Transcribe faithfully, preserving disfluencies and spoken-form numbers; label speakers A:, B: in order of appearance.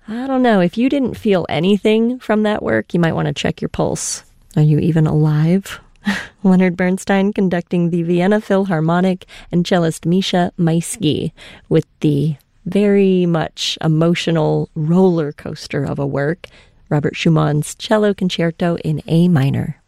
A: I don't know. If you didn't feel anything from that work, you might want to check your pulse. Are you even alive? Leonard Bernstein conducting the Vienna Philharmonic and cellist Misha Maisky with the very much emotional roller coaster of a work, Robert Schumann's Cello Concerto in A minor.